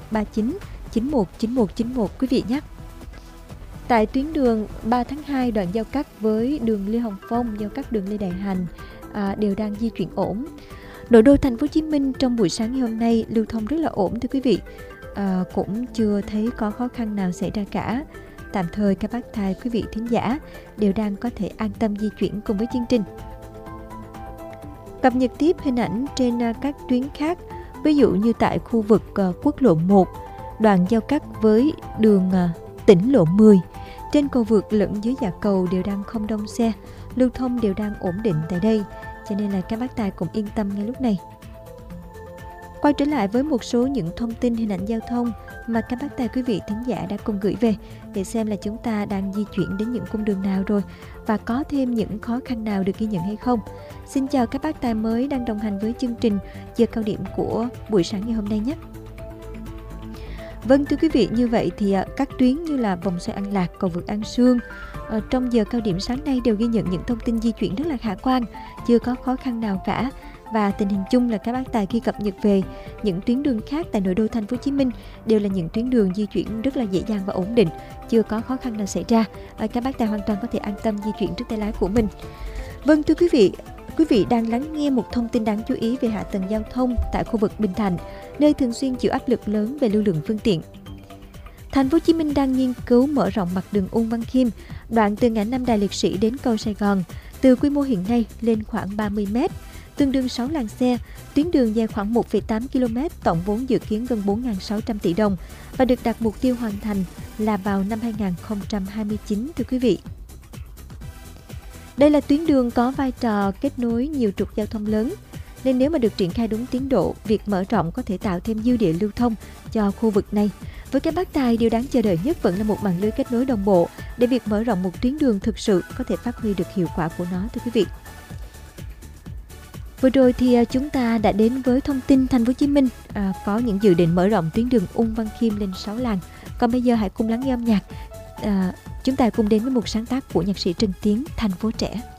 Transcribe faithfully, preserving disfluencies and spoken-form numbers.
ba chín chín một chín một chín một quý vị nhé. Tại tuyến đường ba tháng hai, đoạn giao cắt với đường Lê Hồng Phong, giao cắt đường Lê Đại Hành à, đều đang di chuyển ổn. Nội đô thành phố Hồ Chí Minh trong buổi sáng ngày hôm nay lưu thông rất là ổn thưa quý vị. À, cũng chưa thấy có khó khăn nào xảy ra cả. Tạm thời các bác tài quý vị thính giả đều đang có thể an tâm di chuyển cùng với chương trình. Cập nhật tiếp hình ảnh trên các tuyến khác, ví dụ như tại khu vực uh, quốc lộ một, đoạn giao cắt với đường uh, tỉnh lộ mười. Trên cầu vượt lẫn dưới dạ cầu đều đang không đông xe, lưu thông đều đang ổn định tại đây, cho nên là các bác tài cũng yên tâm ngay lúc này. Quay trở lại với một số những thông tin hình ảnh giao thông mà các bác tài quý vị thính giả đã cùng gửi về, để xem là chúng ta đang di chuyển đến những cung đường nào rồi và có thêm những khó khăn nào được ghi nhận hay không. Xin chào các bác tài mới đang đồng hành với chương trình giờ cao điểm của buổi sáng ngày hôm nay nhé. Vâng thưa quý vị, như vậy thì các tuyến như là vòng xoay An Lạc, cầu vượt An Sương trong giờ cao điểm sáng nay đều ghi nhận những thông tin di chuyển rất là khả quan, chưa có khó khăn nào cả. Và tình hình chung là các bác tài khi cập nhật về những tuyến đường khác tại nội đô thành phố Hồ Chí Minh đều là những tuyến đường di chuyển rất là dễ dàng và ổn định, chưa có khó khăn nào xảy ra. Các bác tài hoàn toàn có thể an tâm di chuyển trước tay lái của mình. Vâng thưa quý vị, quý vị đang lắng nghe một thông tin đáng chú ý về hạ tầng giao thông tại khu vực Bình Thạnh, nơi thường xuyên chịu áp lực lớn về lưu lượng phương tiện. Thành phố Hồ Chí Minh đang nghiên cứu mở rộng mặt đường Ung Văn Khiêm, đoạn từ ngã Năm Đài Liệt Sĩ đến cầu Sài Gòn, từ quy mô hiện nay lên khoảng ba mươi mét, tương đương sáu làn xe. Tuyến đường dài khoảng một phẩy tám ki lô mét, tổng vốn dự kiến gần bốn nghìn sáu trăm tỷ đồng và được đặt mục tiêu hoàn thành là vào năm hai nghìn không trăm hai mươi chín thưa quý vị. Đây là tuyến đường có vai trò kết nối nhiều trục giao thông lớn, nên nếu mà được triển khai đúng tiến độ, việc mở rộng có thể tạo thêm dư địa lưu thông cho khu vực này. Với các bác tài, điều đáng chờ đợi nhất vẫn là một mạng lưới kết nối đồng bộ để việc mở rộng một tuyến đường thực sự có thể phát huy được hiệu quả của nó thưa quý vị. Vừa rồi thì chúng ta đã đến với thông tin thành phố Hồ Chí Minh à, có những dự định mở rộng tuyến đường Ung Văn Khiêm lên sáu làn. Còn bây giờ hãy cùng lắng nghe âm nhạc. À, chúng ta cùng đến với một sáng tác của nhạc sĩ Trần Tiến, Thành phố Trẻ.